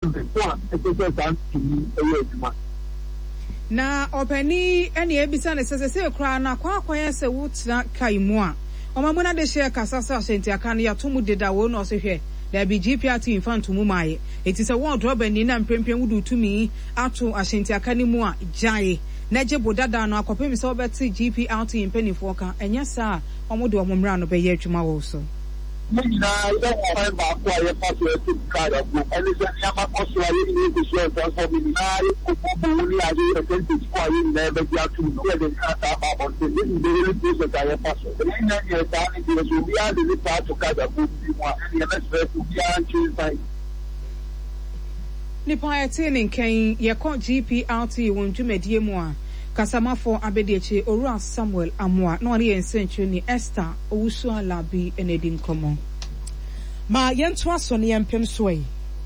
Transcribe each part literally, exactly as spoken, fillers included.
student one especially that to me a na opani ene ebisa ne sese se kra na kwa akwan se wutra kai mu a omamuna de share kasasa asenti aka ne yatomu deda wo no se hwe da bi G P R T infantu mu maaye eti se won drobe ni na mpempem wudu tumi ato asenti aka ni mu a jaye na je bodada no akopem se obeti G P R T impenifo ka enya sa omo de omomra no be ye adwuma wo so Nina don't find back why you pass your two card of book. And it's a Yama also I need to show transforming only as a percentage for you never get to know the about the really business I pass. The name of your time is you be able to start to card of book you want and the next verse to be on Tuesday. Nipa attaining Ken Yako G P R T won Jumedie Moa. Kasama for Abedeche Ora Samuel Amwa no ani ensenchu ni Esther Owusu Alabi enedin komo ma yento aso ne yempem soe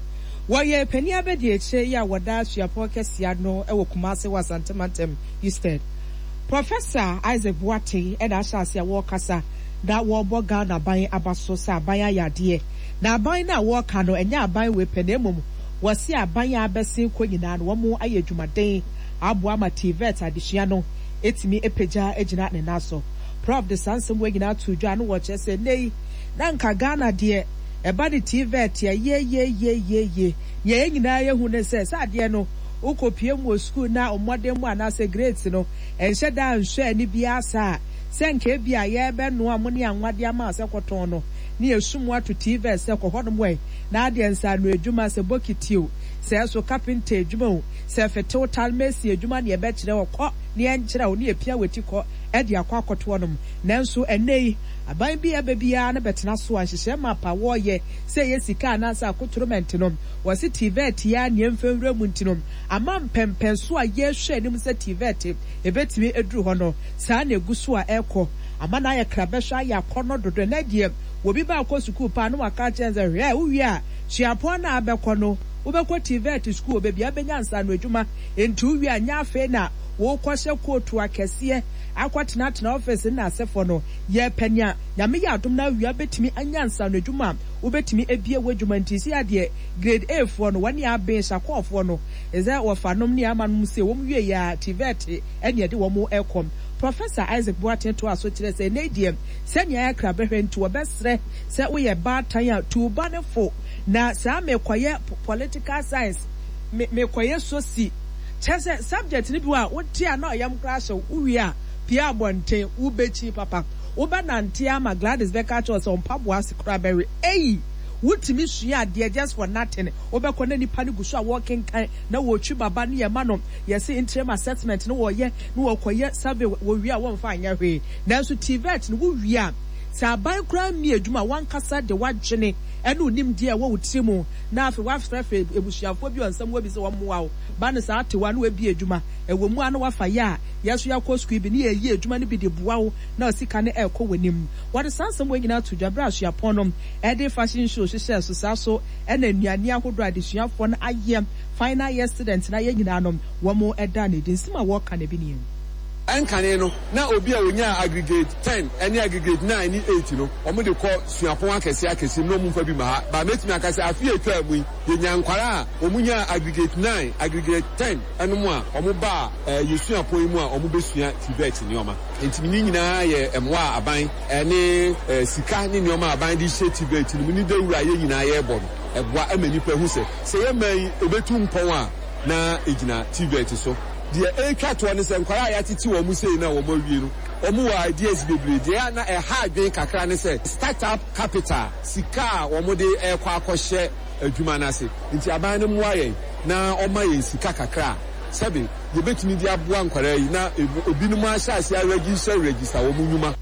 wo ye pani Abedeche ya wada suapo kesia no e wo Kumase wasantemantem Houston Professor Isaac Boate e da asase a wo kasa da wo boga na ban abaso sa ban ayade na ban na wo ka no enya ban we penemum wo se aban abese konyina no wo mu ayedwumaden Abu ama T V E T adishia no etimi epeja ejina ne naso prof de sansem we gina to dwa no wo che se nei na nka Ghana de eba de T V E T ye ye ye ye ye ye nyina ye hu ne se sa de no ukopie mu school na omode mu anase grades no enhye da nhwe ani bia sa se nka bia ye be no amone anwade ama se kwoton no ne esum ato T V E T se kwohodom we na ade nsa no edwuma se bokitio se so carpenter edwuma se fetel talmesi edwuma ne ebe kire wokọ ne enkyere wo ne epia weti kọ e de akọ akoto nom nanso enei aban bi ababia na betena so anhyehye mapa wo ye se ye sika na sa akotoromenti nom wo se T V E T ya ne mfenwura mu ntinom ama mpempen so a ye hwe nim se T V E T ebetimi eduru ho no sa na eguso a ekọ ama na ya krabehwa ya kono dodo na die wo bi ba akọ school pa no aka chenze hwe wo wi a chiapo na abekọ no ubekwa T V E T school baby abenya nsa no adwuma entu wi anya afa na wo kwose kotu akese akwatena tena office na asefo no ye panya nyame ya adom na wi abetimi anya nsa no adwuma ubetimi ebie wadwuma ntisi ade grade A fo no wani abe shakofo no eze wofanom ne amanom se wom wi ya T V E T ene de wo mo ekom Professor Isaac Boate to aso kire se nediem se nya ya krabehwe ntu obesre se wo ye ba tan ya tu ba ne fo na sa mekoye political science me mekoye soci chese subject ni biwa wote ana oyam crash uwi a pia bonte ubechi papa uba nante ama Gladys Becker Church on Pabwa Sikraberry ei wutimi sua de just for nothing obekọ na nipa ne guso a walking kan na wotwi baba ne yema no yesi interim assessment no wo ye no wo koye survey wo wi a wo mfa anya hwe nanso T V E T no wo wi a sa ban kra mi adwuma wan kasa de wadwene ene onim de a wo wutimu na afi wafrefe ebusuafo bi onsam wo bi se wo moa wo ba ne sa atewa no we bi adwuma ewo mu ano wafa ya yeso ya ko school bi ne ye adwuma ne bi de boa wo na osika ne ekọ wanim what sansam we nyina to dwabra asuaponom e de fashion show hyehyɛ so sa so ene nuane ahodo adesuafo no ayem final year student na ye nyina nom wo mo eda ne din sima wo ka ne bi ne Enkane no na obi a onya aggregate ten any aggregate nine ni eight no omo de kọ suapon akese akese no mu fa bi ma ha ba metimi akase afi etwa mu ye nyankwara a omunya aggregate nine aggregate ten eno mu a omo ba ye suapon mu a omo besua T V E T ni oma entimi ni nyina ye emwa aban ene sika ni ni oma aban di hye T V E T ni ni dawura ye nyina ye ebo no eboa amani pa hu se se ye man obetu mpon a na egina T V E T so the eka to ne se nkwara ya titi wo mu sei na wo mo wie no o mu wa ideas bebre de na e ha adwen kakra ne se startup capital sika wo mo de e kwa akɔhye adwuma na se nti aban ne mu aye na o ma ye sika kakra sebe ye betumi di aboa nkwara yi na obi no mu ahyase a register register wo mu nyuma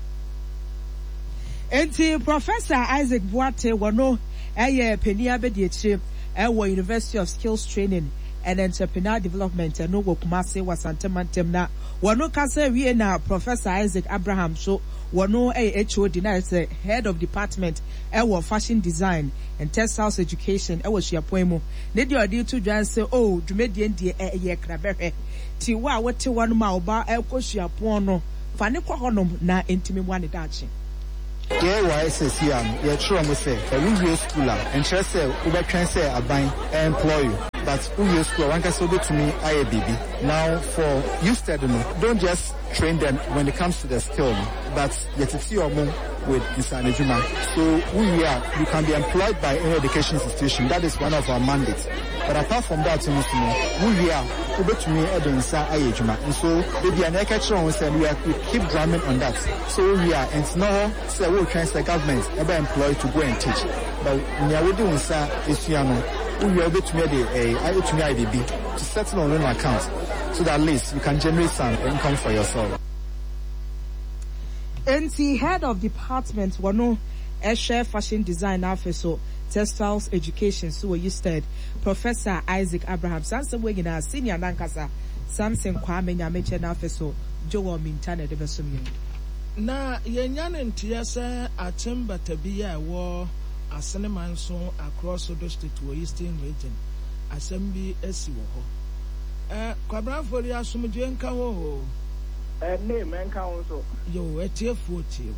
enti Professor Isaac Boate wono eye penia be de chire e wo University of Skills Training and Entrepreneur Development and no Kumase wasantemantem na wono kasa wie na Professor Isaac Abraham so wono a H O D na say head of department e wo fashion design and textiles education e wo suapoemu ne de odi to dwan say oh dwumedie ndie e ye krabehwe ti wa wote wono ma oba e ko suapon no fa ne kɔ honom na entimi mu ane dachi Yeah, why S S C am? Yeah, true. I'm say, we real school am. Interest say, we be trying say, aban employ you. but who use school one can so to me I A B B. Now for you study no, don't just train them when it comes to the skill, but yet it's your mom with Insane Juma. So we are you can be employed by any education institution. That is one of our mandates. But apart from that, you know, we are able to me Insane Ayejuma. And so maybe an lecturer and we are we keep drumming on that. So we are and now say we can the government ever employed to go and teach. But we are doing sa is you know we are able to me the uh, to me I B B to settle on an account so that at least you can generate some income for yourself. And the head of department wano Eshe fashion design officer textiles education so you said Professor Isaac Abraham Samson Wegina senior nankasa Samson Kwame Nyameche na officer Joe Mintane de Besumye na yenyane ntia se atemba tabia wo asene manso across Odo State wo Eastern region assembly esi wo ho eh kwabran fori asomdwe nka ho eh name nka ho so yo etie forty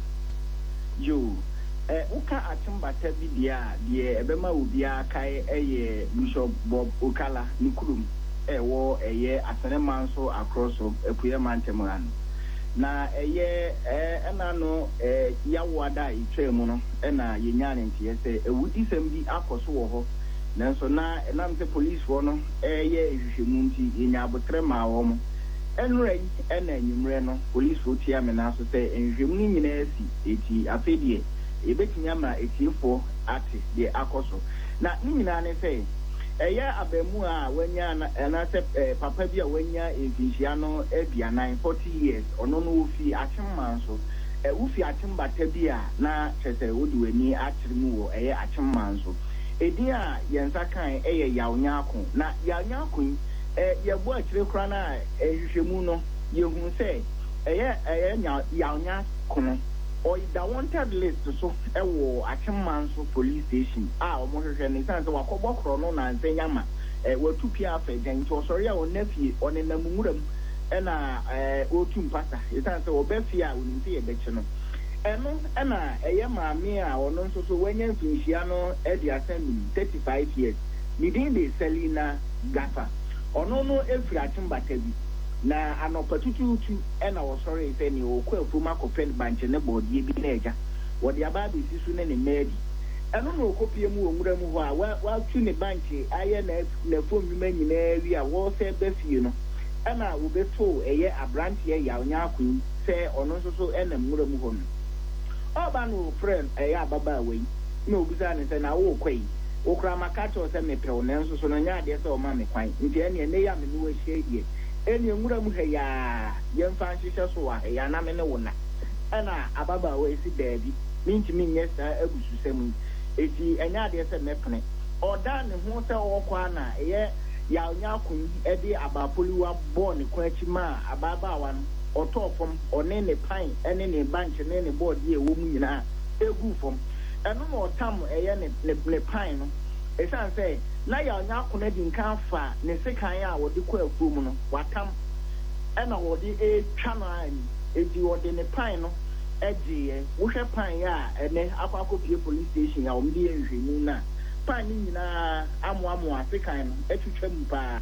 yo eh uka atemba tabia de ebema obi akai eye Bishop Bob Okala Nikurum eh wo eye asene manso across epuye mantemuran na eye eh ena no eh yawada itwemu no ena yenyane ntie se ewudi sembi akoso wo ho nanso na enam se police wo no eye ehwehwemu nti yenya abotre ma wo mo enre ena enyumre no police wo tia me na so se enhwehwemu ni nyina asi eti afedie ebetinya ma etifo ate de akoso na ni nyina ne se eya abemu a wanya na se papa bi a wanya efinhia no aduanan forty years ono no wofi achimman so e wofi achimbata bi a na chese wodi wani akyiremu wo eya achimman so edi a yensa kan eye yawnyako na yawnyako e yebo akyire kura na ehwehwemu no yehu se eye eye yawnyako no or the wanted list so ewo Achimmanso police station ah omo hwehwe ne sanse wakobọ kro no na nsenya ma eh watu pia afa den to sorry a onafie onenam muram ena eh otum pasa sanse obafie a onimfe yebeche no eno ena eye maame a ono nso so wanya mfinhia no e di assembly thirty-five years midin de Selina Gafa ono no efiri Achimbata bi na anopatututu ena wo sorry say ni okwa afuma kofen banche ne body bi na eja wo de aba bi sisu ne ne medi eno no okopie mu onwura mu ho a wa tu ne banche aye na na fom bi manyina wi a wo se bafie no ena wo beto eye abrante ye ya onya akun se ono so so ena nwura mu ho no oba no friend eye ababa we na obuza ne se na wo kwai okra makato se me pew ne nso so no nya de se o ma me kwan nti ene ne ya me no we hye eni enwura mu he ya yemfa nhihye so wa ya na me ne wona ana ababa we si daabi mintimi nyesa abususam eti enya de se mepene oda ne ho se okwa na ye ya onya kun e de abapoliwa born kwachi ma ababa wa otofom one ne pan ene ne bank ne ne board ye wo mu nyina egu fom eno mo tam eye ne ne pan no esan say na ya onya akona di nkan fa ne sekan a wodi kwa afuom no watam ena wodi e twa no ani edi wodi ne pan no egie wo hwe pan ya ene akwa akopie police station ya omdi enhwenu na pan ni nyina amu amu asekan no etwetwa mu pa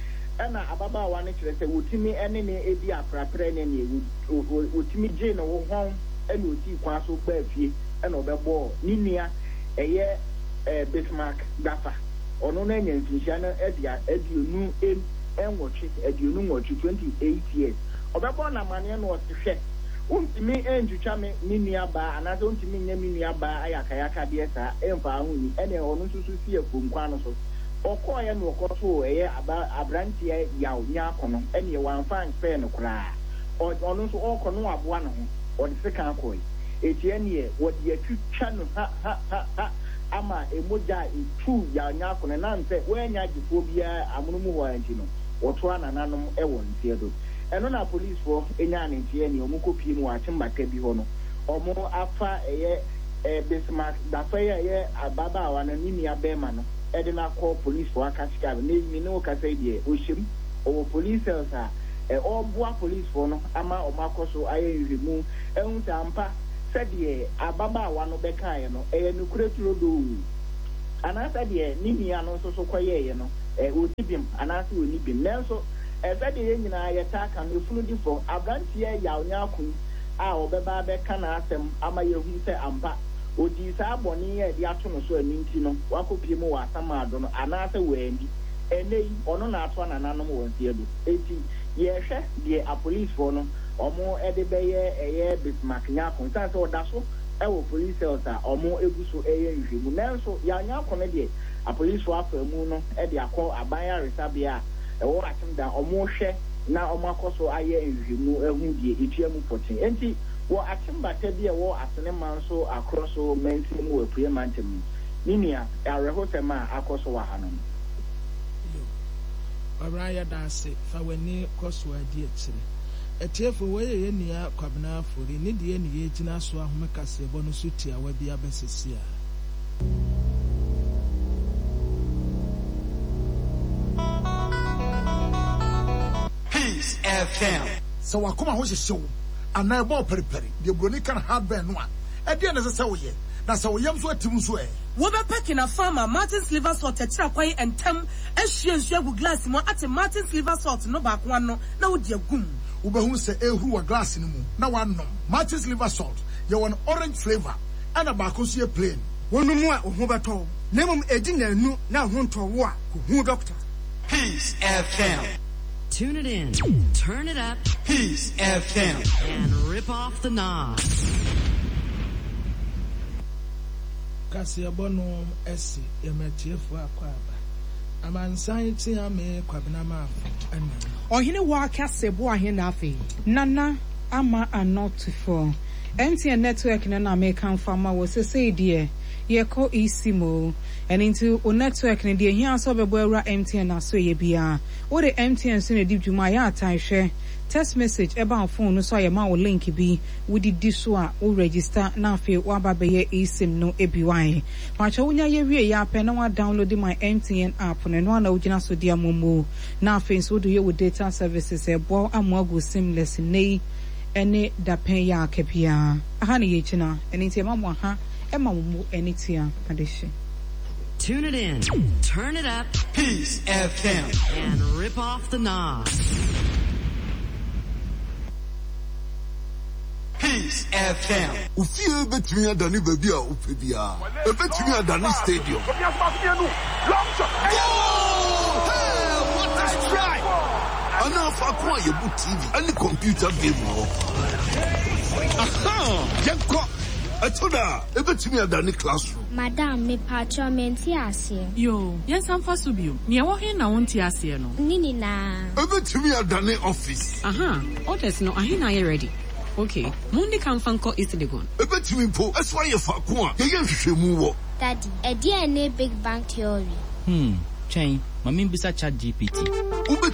ena ababa wa ne kire se wotimi ene ne edi aprapre ne ne wotimi je no wo hon ene oti kwa so gba afie ena obebo ni nia eye eh Bismarck Gafa ono na nya mfinhia na edia edionu em enwoche edionu nwoche twenty-eight years obebo na mane no otehwe untimi enjucha me ninia ba anaze untimi nya ninia ba ayaka yaka de sa emfa ahuni ene ono susu sie fonkwa no so okoye no okoso eye aba abranti ya nya akono ene wan fan fe no kra ono so okono aboa no ho odi seka akoy eti ene wodi atwitwa no ha ha ha ama emoja etu ya nyako na nante wenya gifo bia amunumu ho anti no woto anananom ewo ntiedo eno na police fo enya ne ntie ne omukopie mu Achimbata bi ho no omo afa eye e Bismarck da fa ye ababa awa na nini abema no e de na call police fo akashika ne mi no ka say die ohyem o police elsa e oboa police fo no ama omakoso aye nhwemu ehun tampa sadie ababa awa no bekae no eye nukure turodo anasa die nini ano so so kwaye ye no eh odibim anase onibim nanso eh said ye nyina ye ta kan efunu di for abrantie ya onya akun a obeba be kana asem ama ye hu se ampa odi sa aboni ye di ato no so aninti no wakopie mu wa asamado no anase wendi enei ono na ato na nanom wonsie do eti ye hwe de a police for no omo ede be ye eye Bismarck nya akun sa se oda so e wo police elsa omo eguso eye nhwemu nanso ya nya akun de a police for afamu no e de akọ abanya resabia e wo atimda omo hwe na omo akoso aye nhwemu ehu die etuamu fourteen enti wo atimba tabi e wo asene manso across so mentim wo prie mantem ninia arehotema akoso wa hanom Abraya dase fa wani koso adi etire etiefo we ye nia kwabena afori ne de ne ye gina so ahome kase bo no so tia wa bia besesia Peace F M. So wakoma ho hyehyɛ wo ana ebo periperi de broni kan hardware no a e de na sɛ wo ye na sɛ wo yam so atim so e wo be peki na farmer Martin's liver salt e tira kwai entem ehwie nsu agu glass mo ate Martin's liver salt no ba ko no na wo de agum wo be hu sɛ ehuru wa glass ni mu na wanom Martin's liver salt ye won orange flavor ana ba ko so ye plain wonu mu a ohu beto na mum edi na nu na ho nto wo a ko hu doctor. Peace F M. Tune it in, turn it up, Peace F M, and rip off the knob. Kasi abono esi emetiefu akwaba. Amansan ti ame kwabena ma ana. Ohine wa kase bo ahine afi. Nana ama anotufo. M T N network na na American farmer was say dear. Ye ko isimo and into o network ni de hia so bebo ewra M T N aso ye bia o de M T N so na di dwuma ya atan hwe text message eba on phone no so ye ma wo link bi wo di di so a wo register na afi wo aba be ye esim no ebiwan ma cha wonya ye wie ya pe na wa download my M T N app no no na wo gina so dia momo na afi so do ye wo data services e bo amoago seamless nei ene da pen ya akapia aha ne ye china eni ti ma mo aha Emma Mumu Enitia Adishi. Tune it in, turn it up, Peace F M, and rip off the knob. Peace F M. Ufie betumi adani baby a upebia. E betumi adani stadium. Hey, what a strike! Ana fa kwa yebu T V and computer game mo. Aha, yanko. Atoda, e betumi adani classroom. Madam, me patcho menti ase. Yo, yes am for subio. Ne wo he na wonti ase no. Nini na. E betumi adani office. Aha, orders no ahe na ye ready. Okay, mundi kan fanko is the gun. E betumi po, eswa ye fa ko a, ye ye hwehwemu wo. Daddy, e dia na big bang theory. Hmm, chain, mami bisa chat G P T.